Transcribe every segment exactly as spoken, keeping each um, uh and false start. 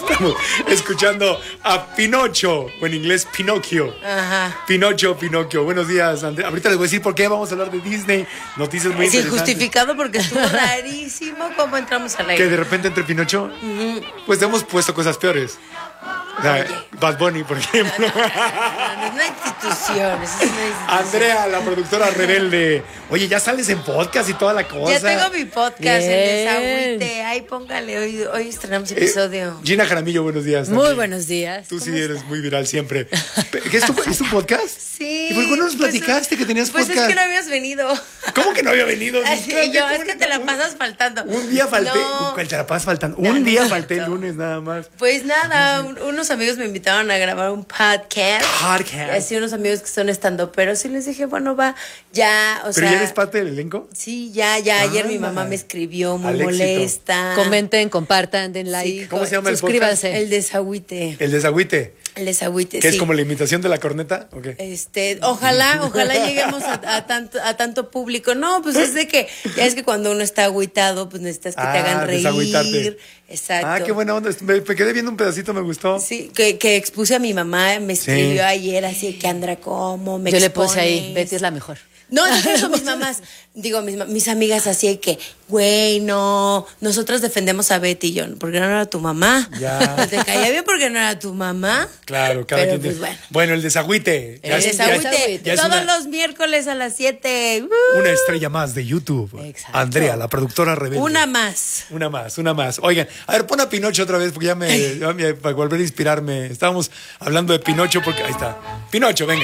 Estamos escuchando a Pinocho, o en inglés Pinocchio. Ajá. Pinocho, Pinocchio. Buenos días, Andrea. Ahorita les voy a decir por qué vamos a hablar de Disney. Noticias muy Es interesantes. injustificado porque estuvo rarísimo cómo entramos al Que aire. de repente entre Pinocho, uh-huh. pues hemos puesto cosas peores. O sea, Bad Bunny, por ejemplo. No, no, no es una institución, es una institución. Andrea, la productora rebelde. Oye, ya sales en podcast y toda la cosa. Ya tengo mi podcast, Bien. el Desagüite. Ahí póngale, hoy, hoy estrenamos episodio. Eh, Gina Jaramillo, buenos días. Muy también. buenos días. Tú sí eres muy viral siempre. ¿Qué es tu, es tu podcast? Sí. ¿Y por qué no nos platicaste pues, que tenías pues podcast? Pues es que no habías venido. ¿Cómo que no había venido? Así, Claro, yo, ¿cómo es que no? te la pasas faltando. Un día falté. No. Te la pasas faltando. No, Un no día es falté el cierto. lunes nada más. Pues nada, un- unos amigos me invitaron a grabar un podcast. Podcast. Y así unos amigos que son estando, pero sí les dije, bueno, va, ya, o ¿Pero sea. ya eres parte del elenco? Sí, ya, ya. Ayer mi Ah, mamá me escribió muy al éxito. molesta. Comenten, compartan, den like. Sí, ¿Cómo se llama el Suscríbanse. El desagüite. El desagüite. El desagüite, ¿Que sí. es como la imitación de la corneta? ¿O qué? Este, ojalá, ojalá lleguemos a, a tanto, a tanto público. No, pues es de que, ya es que cuando uno está agüitado, pues necesitas que te Ah, hagan reír. desagüitarte. Exacto. Ah, qué buena onda. Me, me quedé viendo un pedacito, me gustó. Sí, que, que expuse a mi mamá, me escribió Sí. ayer así que Andra, ¿cómo me Yo le puse ahí, expones? Betty es la mejor. No, no, eso mis mamás, digo, mis, ma- mis amigas así de que, güey, no, nosotras defendemos a Betty y yo, porque no era tu mamá. Ya. Te caía bien porque no era tu mamá. Claro, cada Pero quien pues tiene- bueno. Bueno, el desagüite. Ya El es- ya es- desagüite, ya es todos una, los miércoles a las siete. una estrella más de YouTube. Exacto. Andrea, la productora rebelde. Una más. Una más, una más. Oigan, a ver, pon a Pinocho otra vez porque ya me, ya me- para volver a inspirarme. Estábamos hablando de Pinocho porque ahí está. Pinocho, venga.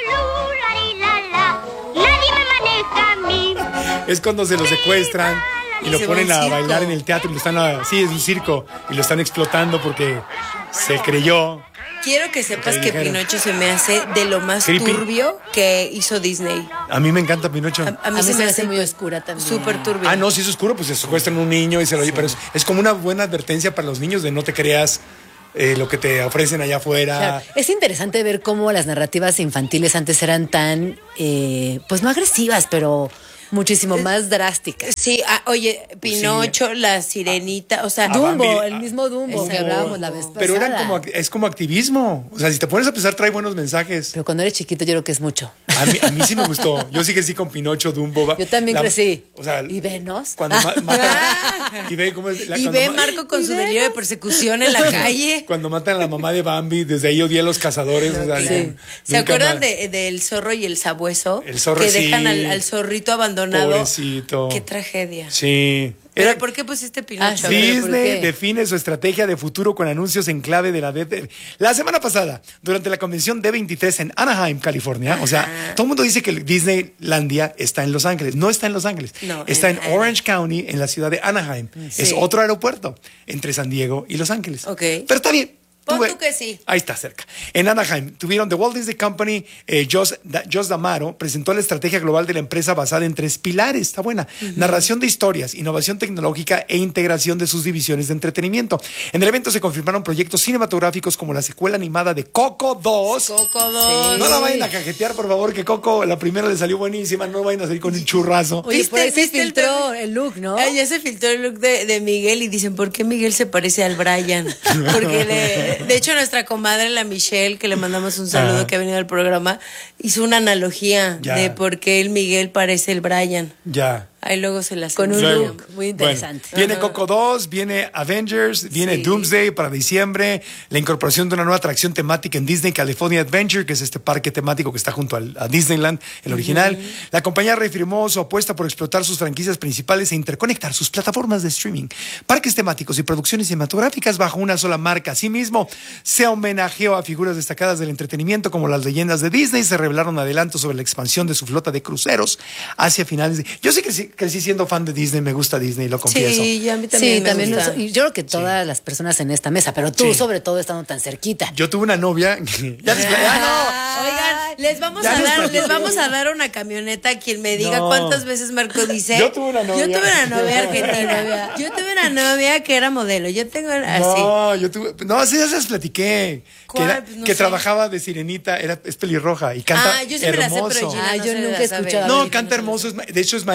Nadie me maneja a mí. Es cuando se lo secuestran y lo Se va ponen a un a circo. bailar en el teatro y lo están a, sí, es un circo y lo están explotando porque se creyó. Quiero que sepas Ok, que dijeron. Pinocho se me hace de lo más Creepy. turbio que hizo Disney. A mí me encanta Pinocho. A, A mí se me hace muy oscura también. súper turbio. Ah, no, si es oscuro, pues se secuestran un niño y se lo oye, pero es, es como una buena advertencia para los niños de no te creas eh, lo que te ofrecen allá afuera. Claro, es interesante ver cómo las narrativas infantiles antes eran tan, eh, pues no agresivas, pero muchísimo más drásticas. Sí, ah, oye, Pinocho, la sirenita, o sea, Ah, Dumbo, Bambi, el mismo Dumbo que Exacto. hablábamos la vez pasada. Pero eran como, act- es como activismo. O sea, si te pones a pensar, trae buenos mensajes. Pero cuando eres chiquito yo creo que es mucho. A mí, a mí sí me gustó. Yo sí que sí con Pinocho, Dumbo. va- Yo también la- crecí. O sea, ¿Y Venos? Cuando ma- matan- y ve cómo es la- y cuando ve ma- Marco con su delirio de persecución en la calle. Cuando matan a la mamá de Bambi, desde ahí odié a los cazadores. O sea, Sí. nunca ¿Se acuerdan más. de, del zorro y el sabueso? El zorro, que sí. dejan al, al zorrito abandonado. Pobrecito. Qué tragedia. Sí. ¿Pero Era- por qué pusiste Pinocho? Ah, sí. A ver, ¿por Disney qué? define su estrategia de futuro con anuncios en clave de la D D. La semana pasada, durante la convención D veintitrés en Anaheim, California, o sea, todo el mundo dice que Disneylandia está en Los Ángeles. No está en Los Ángeles. No, está en en, Anaheim. Orange County, en la ciudad de Anaheim. Sí. Es otro aeropuerto entre San Diego y Los Ángeles. Ok. Pero está bien. Pon Tuve- tú que sí. Ahí está cerca. En Anaheim tuvieron The Walt Disney Company, eh, Josh, Da- Josh D'Amaro presentó la estrategia global de la empresa basada en tres pilares. Está buena. Narración de historias, innovación tecnológica e integración de sus divisiones de entretenimiento. En el evento se confirmaron proyectos cinematográficos como la secuela animada de Coco dos. Coco dos. No la vayan a cajetear, por favor, que Coco, la primera le salió buenísima. No vayan a salir con un churrazo. Oye, por ahí ¿Viste- se viste el filtró meme? el look, ¿no? Ah, ya se filtró el look de, de Miguel y dicen, ¿por qué Miguel se parece al Brian? Porque le- de hecho nuestra comadre, la Michelle, que le mandamos un saludo, Ajá. que ha venido al programa, hizo una analogía Ya. de por qué el Miguel parece el Brian. Ya. Ahí luego se las Con un enseñamos. look muy interesante. Bueno, viene Coco dos, viene Avengers, viene Sí. Doomsday para diciembre, la incorporación de una nueva atracción temática en Disney California Adventure, que es este parque temático que está junto al, a Disneyland, el original. La compañía reafirmó su apuesta por explotar sus franquicias principales e interconectar sus plataformas de streaming, parques temáticos y producciones cinematográficas bajo una sola marca. Asimismo, se homenajeó a figuras destacadas del entretenimiento como las leyendas de Disney. Se revelaron adelantos sobre la expansión de su flota de cruceros hacia finales de... Yo sé que sí, crecí siendo fan de Disney, me gusta Disney, lo confieso. Sí, y a mí también Sí, me también. gusta. nos- y yo creo que todas las personas en esta mesa, pero tú Sí. sobre todo estando tan cerquita. Yo tuve una novia. Ya les- ah, Oigan, les vamos Ya a les dar, platiqué. les vamos a dar una camioneta a quien me diga No. cuántas veces Marco dice. Yo tuve una novia. Yo tuve una novia argentina. Yo tuve una novia que era modelo. Yo tengo así. No, yo tuve. No, sí, ya se las platiqué. Que, ¿Cuál? era- Pues no que sé. trabajaba de sirenita, era, es pelirroa y canta Ah, yo sí me la sé, hermoso. pero Gina Ah, no yo se nunca la he sabe. escuchado. No, A ver, canta no sé. hermoso. es ma- de hecho, es maestro Ajá. de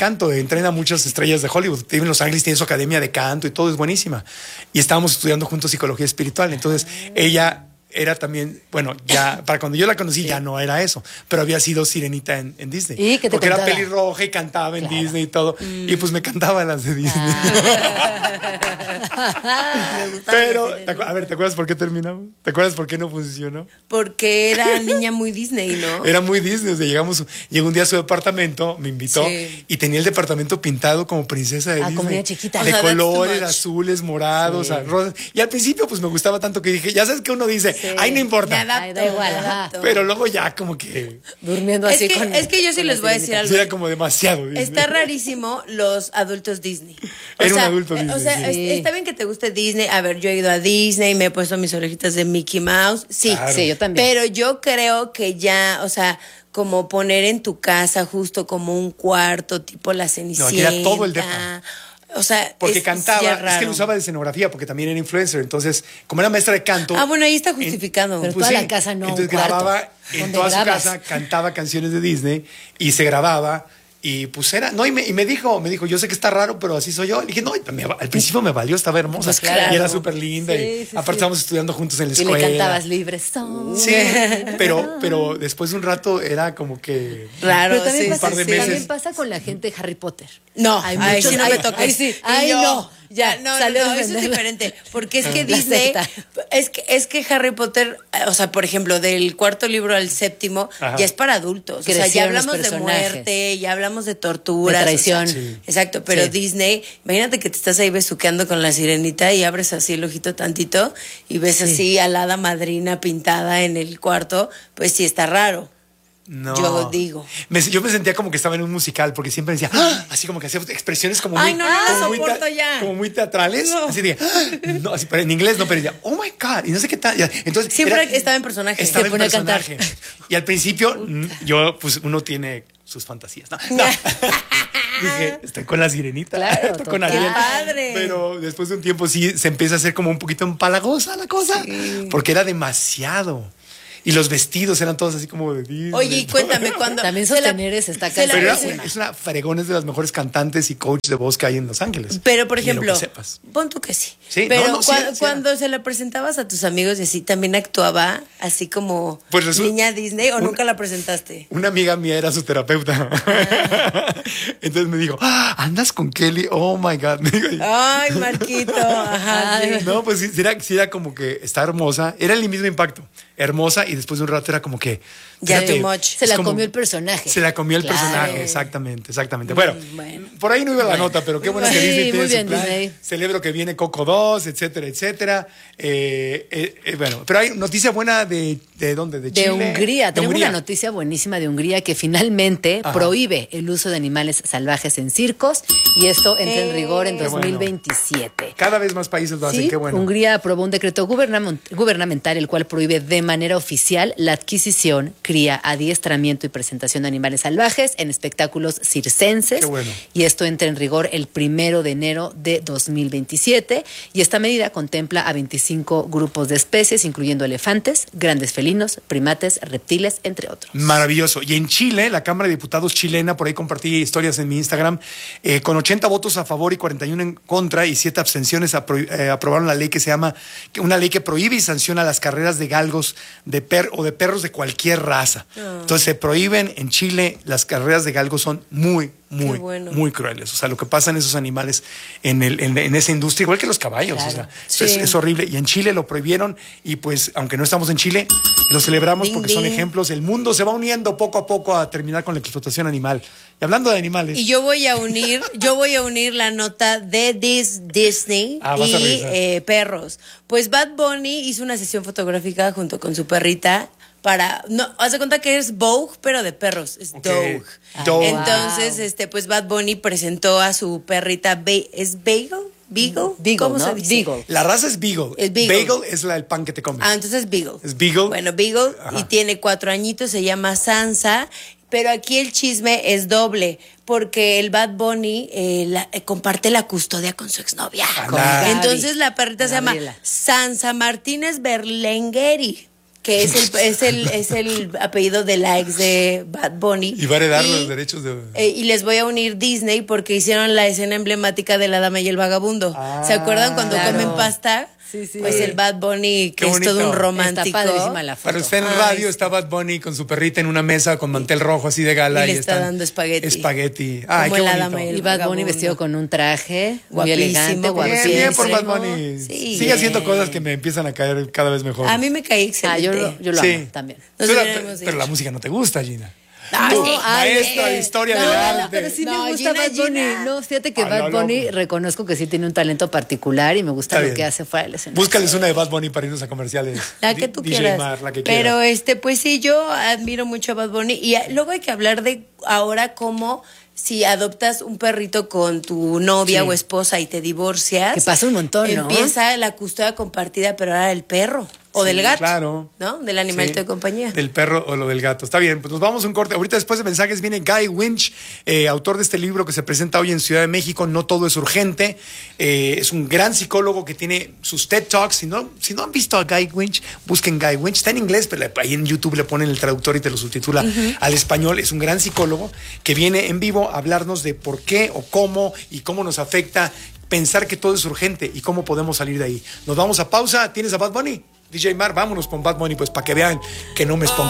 canto, entrena a muchas estrellas de Hollywood. Vive en Los Ángeles, tiene su academia de canto y todo, es buenísima. Y estábamos estudiando juntos psicología espiritual. Entonces, ella era también, bueno, ya para cuando yo la conocí ya no era eso, pero había sido sirenita en, en Disney. ¿Y qué te Porque contaba? era pelirroja y cantaba en Claro. Disney y todo. Mm. Y pues me cantaba las de Disney. Ah. Me gustaba Pero, la ¿te sirenita. acu- a ver, ¿te acuerdas por qué terminamos? ¿Te acuerdas por qué no funcionó? Porque era niña muy Disney, ¿no? Era muy Disney. O sea, llegamos, llegó un día a su departamento, me invitó Sí. y tenía el departamento pintado como princesa de Ah, Disney. como niña chiquita. De O sea, that's too colores much. azules, morados, rosas. Y al principio, pues me gustaba tanto que dije, ya sabes que uno dice, Sí. ay, no importa. Me adapto, Ay, da igual, me ajá. adapto. Pero luego ya como que Durmiendo Es así que, con. es que yo sí con les la voy a decir sirenita. algo. era como demasiado Disney. Está rarísimo los adultos Disney. O Era un sea, adulto eh, O Disney, sea, sí. es- está bien que te guste Disney. A ver, yo he ido a Disney, me he puesto mis orejitas de Mickey Mouse. Sí, Claro. Sí, yo también. pero yo creo que ya, o sea, como poner en tu casa justo como un cuarto, tipo la Cenicienta. aquí era todo el depa. O sea, Porque es- cantaba, ya es que raro. lo usaba de escenografía, porque también era influencer. Entonces, como era maestra de canto. Ah, bueno, ahí está justificado. Pero toda la casa no, Entonces un cuarto. grababa en ¿Dónde toda grabas? su casa, cantaba canciones de Disney y se grababa. Y pues era, no, y me, y me dijo, me dijo, yo sé que está raro, pero así soy yo. Le dije, no, y me- al principio me valió, estaba hermosa. Pues claro. Y era súper linda. Sí, y sí, aparte sí. estábamos estudiando juntos en la Y escuela. le cantabas libres. son. Sí, pero, pero después de un rato era como que. Raro, Pero también, sí, pasa, Un par de sí. meses. también pasa con la gente de Harry Potter. No, Hay ay, muchos- sí, no ay, me toques. ay, sí, Y ay, yo, no, ya, no, no, salió no, de eso es vender la- diferente, porque es que La Disney, secta. es que, es que Harry Potter, o sea, por ejemplo, del cuarto libro al séptimo, Ajá. ya es para adultos. O sea, ya Crecieron los hablamos de personajes. muerte, ya hablamos de torturas. De traición. o sea, Sí. Exacto, pero Sí. Disney, imagínate que te estás ahí besuqueando con la sirenita y abres así el ojito tantito y ves así a la hada madrina pintada en el cuarto, pues sí está raro. No. Yo digo. Me- yo me sentía como que estaba en un musical, porque siempre decía, ¡ah! Así como que hacía expresiones como Ay, muy, no, no lo como muy soporto ya. como muy teatrales. No. Así de, ¡ah! No, así, pero en inglés no, pero decía, oh my God, y no sé qué tal. Ya, entonces, Siempre era- estaba en personaje. Estaba Se en pone a cantar. personaje. Y al principio, mm, yo, pues uno tiene sus fantasías. No, no. Dije, estoy con la sirenita. Claro, estoy con total. Ariel. ¡Qué padre! Pero después de un tiempo sí se empieza a hacer como un poquito empalagosa la cosa. Porque era demasiado. Y los vestidos eran todos así como de Disney. Oye, y cuéntame, cuando... También se la- sostener ese está se la- Pero era carísimo. una- es una fregón, es de las mejores cantantes y coach de voz que hay en Los Ángeles. Pero, por Quiero ejemplo, que sepas. pon tú que sí. Sí, pero no, no, sí cua- era, sí cuando era. se la presentabas a tus amigos y así, ¿también actuaba así como Pues resu- niña Disney o un- nunca la presentaste? Una amiga mía era su terapeuta. Entonces me dijo, ah, ¿andas con Kelly? Oh my God. Me dijo, Ay, Marquito. Ajá, sí. no, pues sí, sí era, sí era como que está hermosa. Era el mismo impacto. Hermosa y después de un rato era como que. Ya fíjate, too much. Se es la como- comió el personaje. Se la comió el Claro. personaje, exactamente, exactamente. Bueno, bueno. por ahí no iba la nota, pero qué bueno que Sí, Disney tiene muy su bien, plan. Disney. Celebro que viene Coco dos, etcétera, etcétera. Eh, eh, eh, bueno, pero hay noticia buena de, ¿de dónde? De Chile. De Hungría. De Tenemos Hungría. una noticia buenísima de Hungría que finalmente Ajá. prohíbe el uso de animales salvajes en circos y esto entra en rigor en Qué dos mil veintisiete. Cada vez más países lo hacen, Sí, qué bueno. Hungría aprobó un decreto gubernament- gubernamental el cual prohíbe de manera oficial la adquisición, cría, adiestramiento y presentación de animales salvajes en espectáculos circenses. Qué bueno. Y esto entra en rigor el primero de enero de dos mil veintisiete. Y esta medida contempla a veinticinco grupos de especies, incluyendo elefantes, grandes felinos, primates, reptiles, entre otros. Maravilloso. Y en Chile, la Cámara de Diputados chilena, por ahí compartí historias en mi Instagram, eh, con ochenta votos a favor y cuarenta y uno en contra y siete abstenciones, apro- eh, aprobaron la ley que se llama, que- una ley que prohíbe y sanciona las carreras de galgos de per, o de perros de cualquier raza. Entonces se prohíben en Chile, las carreras de galgos son muy, muy, bueno. muy crueles. O sea, lo que pasa en esos animales en, el, en, en esa industria, igual que los caballos. Claro. O sea, Sí. es, es horrible. Y en Chile lo prohibieron y pues, aunque no estamos en Chile, lo celebramos Ding, porque son ding. ejemplos. El mundo se va uniendo poco a poco a terminar con la explotación animal. Y hablando de animales, Y yo voy a unir, yo voy a unir la nota de Dis- Disney Ah, vas a y revisar. eh, perros. Pues Bad Bunny hizo una sesión fotográfica junto con su perrita para, no, haz de cuenta que es Vogue, pero de perros, es Ok. Dogue. Dogue. Entonces, Wow. este, pues Bad Bunny presentó a su perrita, Be- ¿es Bagel? ¿Beagle? Beagle, ¿Cómo ¿no? se dice? Beagle. la raza es Beagle. Es Beagle. Bagel es la, el pan que te comes. Ah, entonces Beagle. Es Beagle. Bueno, Beagle, Ajá. y tiene cuatro añitos, se llama Sansa, pero aquí el chisme es doble, porque el Bad Bunny eh, la- eh, comparte la custodia con su exnovia. Anda. Entonces la perrita se llama Gabriela. Sansa Martínez Berlengueri. que es el, es el, es el apellido de la ex de Bad Bunny. Y va a heredar Y, los derechos de... eh, y les voy a unir Disney porque hicieron la escena emblemática de La Dama y el Vagabundo. Ah, ¿Se acuerdan cuando claro. comen pasta? Sí, sí. Pues el Bad Bunny, que Qué es todo bonito. un romántico. Está padrísima la foto. Para usted en Ay, radio sí. está Bad Bunny con su perrita en una mesa con mantel rojo así de gala. Y le está están- dando espagueti. Espagueti. Ay, Como qué en La bonito. Dama y el Y Bad Bunny Vagabundo. vestido con un traje muy Guapísimo, elegante, bien, Bien, guapísimo. bien por Bad Guapísimo. Bunny. Sí. Sigue haciendo cosas que me empiezan a caer cada vez mejor. A mí me caí Ah, excelente. yo lo, yo lo Sí. amo también. Nos Pero, hubiéramos pero- pero la dicho. música no te gusta, Gina. Ah, Tú, sí. Ay, maestra es que- de historia no, del no, arte. pero sí No, me gusta Gina, Bad Bunny. Gina. No, fíjate que Ah, Bad no, Bunny no. reconozco que sí tiene un talento particular y me gusta Está lo bien. que hace fuera del escenario. Búscales una de Bad Bunny para irnos a comerciales. La que D- tú D J quieras. Mar, la que Pero quieras. este, pues sí, yo admiro mucho a Bad Bunny. Y a- luego hay que hablar de ahora cómo si adoptas un perrito con tu novia Sí. o esposa y te divorcias. Que pasa un montón, ¿no? Empieza la custodia compartida, pero ahora del perro. O del gato. Claro. ¿No? Del animalito Sí. de compañía. Del perro o lo del gato. Está bien, pues nos vamos a un corte. Ahorita después de mensajes viene Guy Winch, eh, autor de este libro que se presenta hoy en Ciudad de México, No todo es urgente. Eh, es un gran psicólogo que tiene sus TED Talks. Si no, si no han visto a Guy Winch, busquen Guy Winch. Está en inglés, pero le- ahí en YouTube le ponen el traductor y te lo subtitula al español. Es un gran psicólogo que viene en vivo a hablarnos de por qué o cómo y cómo nos afecta pensar que todo es urgente y cómo podemos salir de ahí. Nos vamos a pausa. ¿Tienes a Bad Bunny? D J Mar, vámonos con Bad Bunny, pues para que vean que no me esponjo.